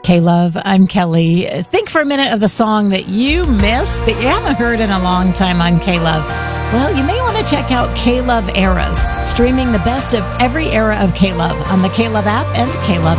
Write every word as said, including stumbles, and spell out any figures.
K-Love, I'm Kelly. Think for a minute of the song that you missed, that you haven't heard in a long time on K-Love. Well, you may want to check out K-Love Eras, streaming the best of every era of K-Love on the K-Love app and K Love